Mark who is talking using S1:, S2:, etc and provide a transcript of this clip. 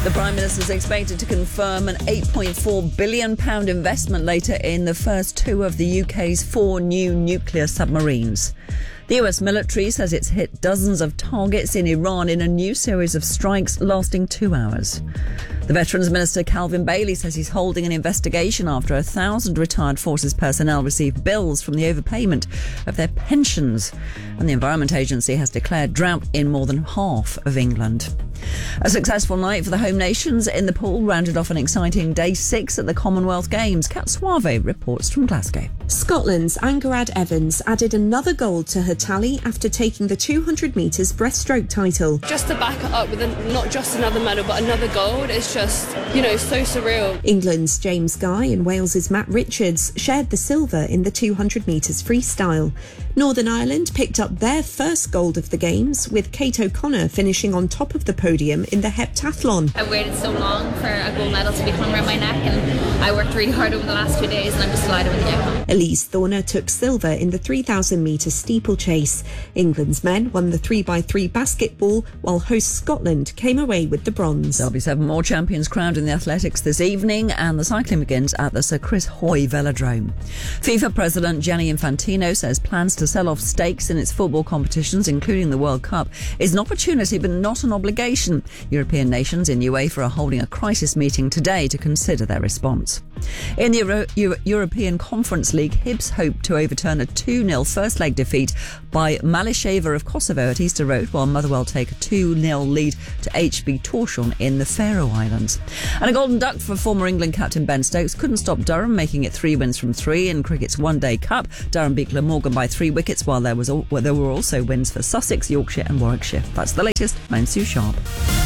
S1: The Prime Minister is expected to confirm an £8.4 billion investment later in the first two of the UK's 4 new nuclear submarines. The US military says it's hit dozens of targets in Iran in a new series of strikes lasting 2 hours. The Veterans Minister Calvin Bailey says he's holding an investigation after 1,000 retired forces personnel received bills from the overpayment of their pensions. And the Environment Agency has declared drought in more than half of England. A successful night for the home nations in the pool rounded off an exciting day 6 at the Commonwealth Games. Kat Suave reports from Glasgow.
S2: Scotland's Angarad Evans added another gold to her tally after taking the 200 metres breaststroke title.
S3: Just to back it up with not just another medal but another gold is just, so surreal.
S2: England's James Guy and Wales's Matt Richards shared the silver in the 200 metres freestyle. Northern Ireland picked up their first gold of the Games, with Kate O'Connor finishing on top of the podium in the heptathlon.
S4: I've waited so long for a gold medal to be hung around my neck, and I worked really hard over the last 2 days, and I'm just delighted with the outcome.
S2: Elise Thorner took silver in the 3,000 metre steeplechase. England's men won the 3x3 basketball, while host Scotland came away with the bronze.
S1: There'll be 7 more champions crowned in the athletics this evening, and the cycling begins at the Sir Chris Hoy Velodrome. FIFA President Gianni Infantino says plans to sell off stakes in its football competitions, including the World Cup, is an opportunity but not an obligation. European nations in UEFA are holding a crisis meeting today to consider their response. In the European Conference League, Hibs hope to overturn a 2-0 first leg defeat by Malisheva of Kosovo at Easter Road, while Motherwell take a 2-0 lead to HB Torshavn in the Faroe Islands. And a golden duck for former England captain Ben Stokes couldn't stop Durham, making it 3 wins from 3 in cricket's one-day cup. Durham beat Glamorgan by 3 wickets, while there were also wins for Sussex, Yorkshire and Warwickshire. That's the latest. I'm Sue Sharp.